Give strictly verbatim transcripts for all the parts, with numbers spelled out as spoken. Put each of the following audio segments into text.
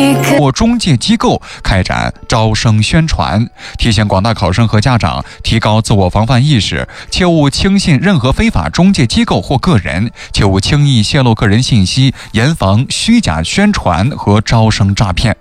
或中介机构开展招生宣传，提醒广大考生和家长提高自我防范意识，切勿轻信任何非法中介机构或个人，切勿轻易泄露个人信息，严防虚假宣传和招生诈骗。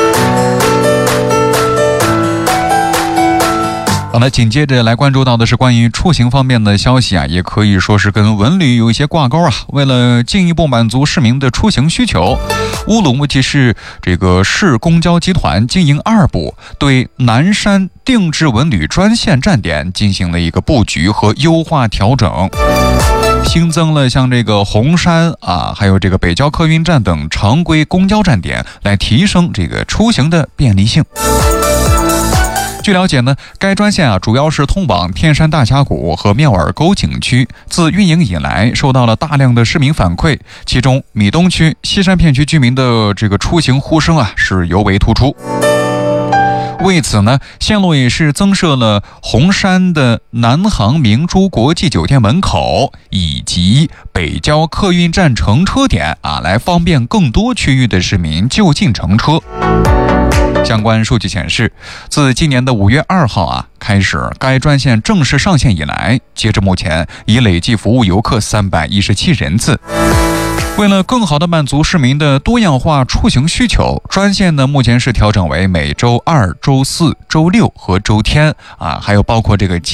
好了，紧接着来关注到的是关于出行方面的消息啊，也可以说是跟文旅有一些挂钩啊。为了进一步满足市民的出行需求，乌鲁木齐市这个市公交集团经营二部对南山定制文旅专线站点进行了一个布局和优化调整，新增了像这个红山啊，还有这个北郊客运站等常规公交站点，来提升这个出行的便利性。据了解呢，该专线啊主要是通往天山大峡谷和妙尔沟景区，自运营以来受到了大量的市民反馈，其中米东区、西山片区居民的这个出行呼声啊是尤为突出。为此呢，线路也是增设了红山的南航明珠国际酒店门口以及北郊客运站乘车点啊，来方便更多区域的市民就近乘车。相关数据显示，自今年的五月二号啊开始，该专线正式上线以来，截至目前已累计服务游客三百一十七人次。为了更好地满足市民的多样化出行需求，专线呢目前是调整为每周二、周四、周六和周天啊，还有包括这个